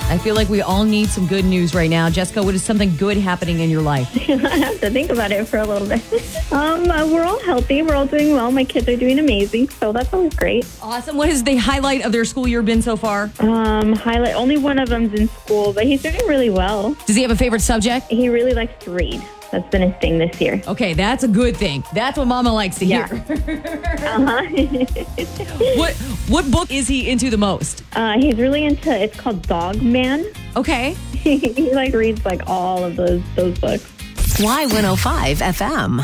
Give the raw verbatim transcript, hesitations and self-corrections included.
I feel like we all need some good news right now. Jessica, what is something good happening in your life? I have to think about it for a little bit. um, uh, we're all healthy. We're all doing well. My kids are doing amazing, so that's always great. Awesome. What has the highlight of their school year been so far? Um, highlight. Only one of them's in school, but he's doing really well. Does he have a favorite subject? He really likes to read. That's been his thing this year. Okay, that's a good thing. That's what Mama likes to Yeah. hear. uh-huh. What what book is he into the most? uh, he's really into, it's called Dog Man. Okay. he like reads like all of those those books. Y one oh five F M.